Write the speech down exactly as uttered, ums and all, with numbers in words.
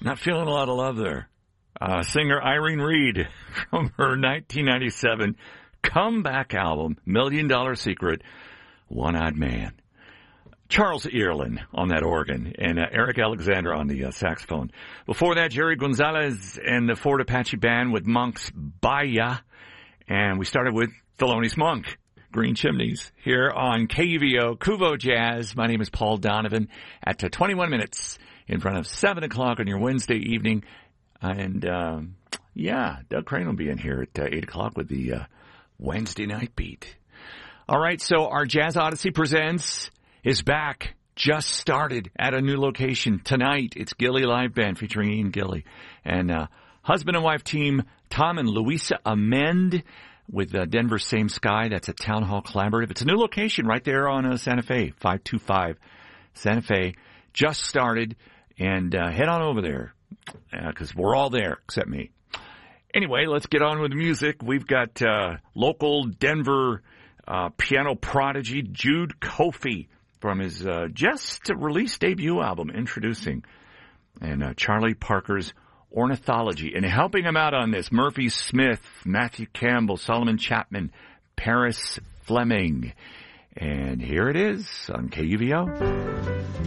Not feeling a lot of love there. Uh, singer Irene Reed from her nineteen ninety-seven comeback album, Million Dollar Secret, One-Eyed Man. Charles Earlin on that organ, and uh, Eric Alexander on the uh, saxophone. Before that, Jerry Gonzalez and the Fort Apache Band with Monk's Bahia. And we started with Thelonious Monk, Green Chimneys, here on K U V O, Kuvo Jazz. My name is Paul Donovan at uh, twenty-one minutes in front of seven o'clock on your Wednesday evening. And, um, yeah, Doug Crane will be in here at uh, eight o'clock with the uh, Wednesday Night Beat. All right, so our Jazz Odyssey Presents is back, just started at a new location tonight. It's Gilly Live Band featuring Ian Gilly and uh, husband and wife team Tom and Louisa Amend with uh, Denver Same Sky. That's a Town Hall Collaborative. It's a new location right there on uh, Santa Fe, five two five Santa Fe. Just started, and uh, head on over there because uh, we're all there except me. Anyway, let's get on with the music. We've got uh, local Denver uh, piano prodigy Jude Coffey from his uh, just-released debut album, Introducing, and uh, Charlie Parker's Ornithology. And helping him out on this, Murphy Smith, Matthew Campbell, Solomon Chapman, Paris Fleming. And here it is on K U V O.